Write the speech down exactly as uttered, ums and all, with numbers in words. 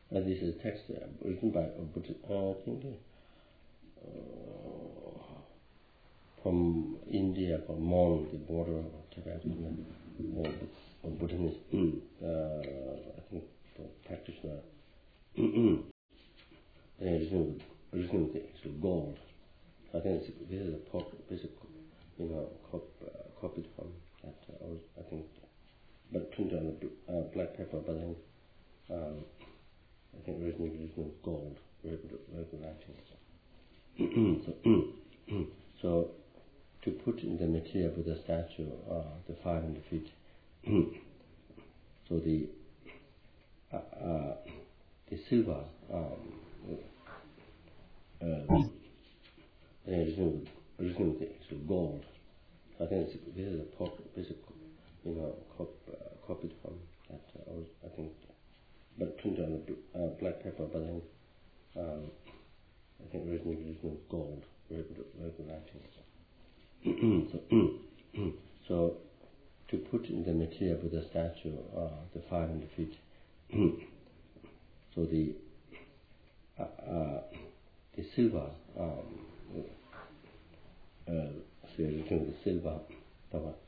Uh, this is text uh, written by uh, Buddha, uh, I think uh, from India, from Mon, the border of Tibet, or, or Buddhist, uh, I think the practitioner, they written written the actual gold. I think it's, this is a pop, basic, you know, cop, uh, copied from that. Uh, I think, but printed on the uh, black paper, but then. Um, I think originally written with gold, very good, very good writing. so, so, to put in the material for the statue, uh, the five hundred feet, so the uh, uh, the silver, um, uh, originally written with actual gold. I think it's, this is a pop, basic, you know, cop, uh, copied from that. Uh, I think. But printed on the uh, black paper, but then um, I think originally written with gold, very good, very good writing. so, so, to put in the material for the statue, uh, the five hundred feet, so the uh, uh, the silver, um, uh, so written with silver,